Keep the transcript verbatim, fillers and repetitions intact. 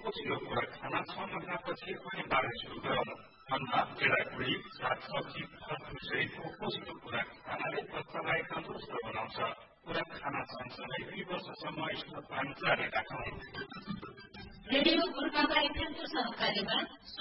पछिल्लो कुरा खाना छ महिनापछि पनि बाँड्न सुरु गरौँ भन्दा केराकुडी सागसब्जी फलफुल सहितको पछिल्लो कुरा खानाले बच्चालाई तन्दुरुस्त बनाउँछ। कुरा खाना सँगसँगै दुई वर्षसम्म स्तनपान जारी राखौं। रेडियो गोर्खाका एफएमको सहकारीमा